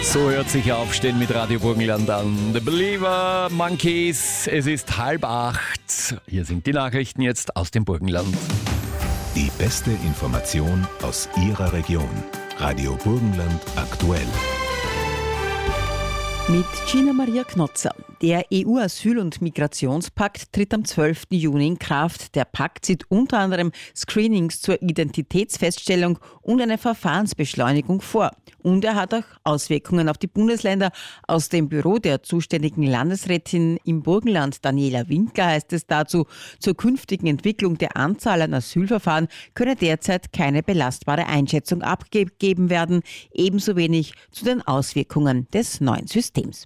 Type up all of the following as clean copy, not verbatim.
So hört sich Aufstehen mit Radio Burgenland an. The Believer, Monkeys, es ist 7:30. Hier sind die Nachrichten jetzt aus dem Burgenland. Die beste Information aus Ihrer Region. Radio Burgenland aktuell. Mit Gina Maria Knotzer. Der EU-Asyl- und Migrationspakt tritt am 12. Juni in Kraft. Der Pakt sieht unter anderem Screenings zur Identitätsfeststellung und eine Verfahrensbeschleunigung vor. Und er hat auch Auswirkungen auf die Bundesländer. Aus dem Büro der zuständigen Landesrätin im Burgenland, Daniela Winkler, heißt es dazu, zur künftigen Entwicklung der Anzahl an Asylverfahren könne derzeit keine belastbare Einschätzung abgegeben werden, ebenso wenig zu den Auswirkungen des neuen Systems.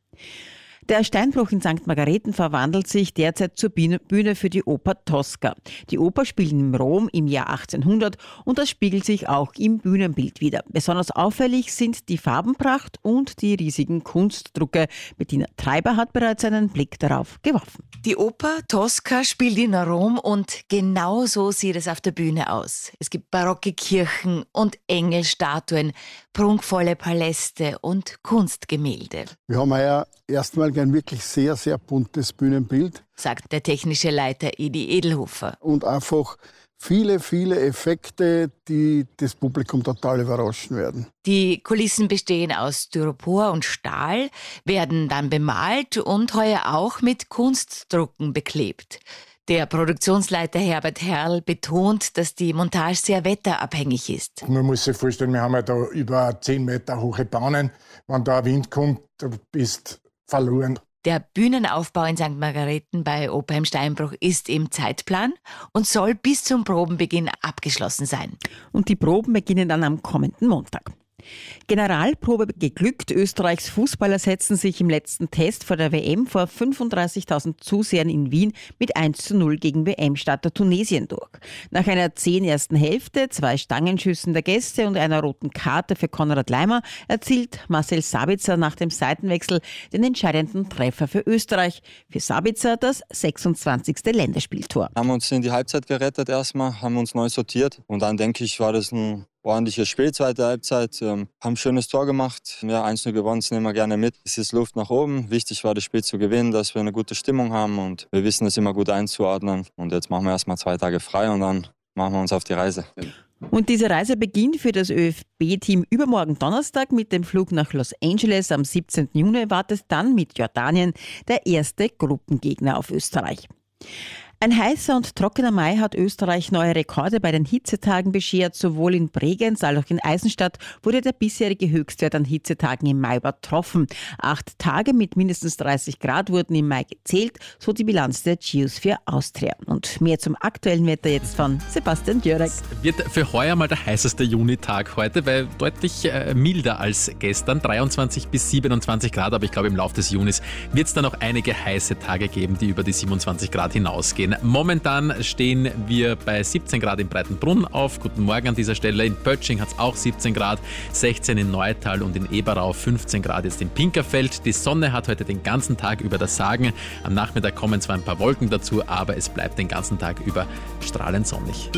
Der Steinbruch in St. Margareten verwandelt sich derzeit zur Bühne für die Oper Tosca. Die Oper spielt in Rom im Jahr 1800 und das spiegelt sich auch im Bühnenbild wider. Besonders auffällig sind die Farbenpracht und die riesigen Kunstdrucke. Bettina Treiber hat bereits einen Blick darauf geworfen. Die Oper Tosca spielt in Rom und genau so sieht es auf der Bühne aus. Es gibt barocke Kirchen und Engelstatuen, prunkvolle Paläste und Kunstgemälde. Wir haben heuer erstmal ein wirklich sehr, sehr buntes Bühnenbild. Sagt der technische Leiter Edi Edelhofer. Und einfach viele, viele Effekte, die das Publikum total überraschen werden. Die Kulissen bestehen aus Styropor und Stahl, werden dann bemalt und heuer auch mit Kunstdrucken beklebt. Der Produktionsleiter Herbert Herrl betont, dass die Montage sehr wetterabhängig ist. Man muss sich vorstellen, wir haben ja da über 10 Meter hohe Bahnen. Wenn da ein Wind kommt, du bist verloren. Der Bühnenaufbau in St. Margareten bei Oper im Steinbruch ist im Zeitplan und soll bis zum Probenbeginn abgeschlossen sein. Und die Proben beginnen dann am kommenden Montag. Generalprobe geglückt. Österreichs Fußballer setzen sich im letzten Test vor der WM vor 35.000 Zusehern in Wien mit 1:0 gegen WM-Starter Tunesien durch. Nach einer 10 ersten Hälfte, 2 Stangenschüssen der Gäste und einer roten Karte für Konrad Leimer erzielt Marcel Sabitzer nach dem Seitenwechsel den entscheidenden Treffer für Österreich. Für Sabitzer das 26. Länderspieltor. Haben uns in die Halbzeit gerettet erstmal, haben uns neu sortiert und dann denke ich, war das ein ordentliches Spiel, zweite Halbzeit, haben ein schönes Tor gemacht. Ja, 1:0 gewonnen, das nehmen wir gerne mit. Es ist Luft nach oben. Wichtig war, das Spiel zu gewinnen, dass wir eine gute Stimmung haben und wir wissen es immer gut einzuordnen. Und jetzt machen wir erstmal 2 Tage frei und dann machen wir uns auf die Reise. Und diese Reise beginnt für das ÖFB-Team übermorgen Donnerstag mit dem Flug nach Los Angeles. Am 17. Juni wartet dann mit Jordanien der erste Gruppengegner auf Österreich. Ein heißer und trockener Mai hat Österreich neue Rekorde bei den Hitzetagen beschert. Sowohl in Bregenz als auch in Eisenstadt wurde der bisherige Höchstwert an Hitzetagen im Mai übertroffen. 8 Tage mit mindestens 30 Grad wurden im Mai gezählt, so die Bilanz der Geosphere Austria. Und mehr zum aktuellen Wetter jetzt von Sebastian Djörek. Wird für heuer mal der heißeste Junitag heute, weil deutlich milder als gestern, 23 bis 27 Grad. Aber ich glaube, im Laufe des Junis wird es dann noch einige heiße Tage geben, die über die 27 Grad hinausgehen. Momentan stehen wir bei 17 Grad in Breitenbrunn auf. Guten Morgen an dieser Stelle. In Pötsching hat es auch 17 Grad, 16 in Neutal und in Eberau, 15 Grad jetzt in Pinkerfeld. Die Sonne hat heute den ganzen Tag über das Sagen. Am Nachmittag kommen zwar ein paar Wolken dazu, aber es bleibt den ganzen Tag über strahlend sonnig.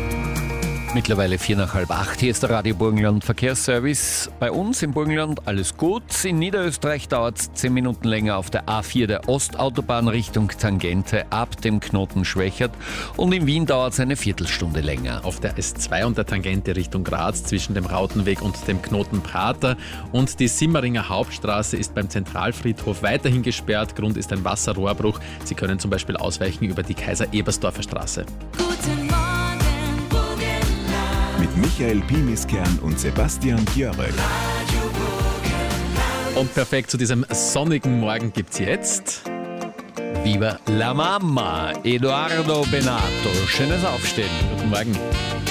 Mittlerweile 7:45. Hier ist der Radio Burgenland Verkehrsservice. Bei uns im Burgenland alles gut. In Niederösterreich dauert es 10 Minuten länger auf der A4 der Ostautobahn Richtung Tangente ab dem Knoten Schwächert. Und in Wien dauert es eine Viertelstunde länger. Auf der S2 und der Tangente Richtung Graz zwischen dem Rautenweg und dem Knoten Prater. Und die Simmeringer Hauptstraße ist beim Zentralfriedhof weiterhin gesperrt. Grund ist ein Wasserrohrbruch. Sie können zum Beispiel ausweichen über die Kaiser-Ebersdorfer Straße. Guten Morgen, mit Michael Pimiskern und Sebastian Djörek. Und perfekt zu diesem sonnigen Morgen gibt's jetzt Viva la Mama, Edoardo Benato. Schönes Aufstehen. Guten Morgen.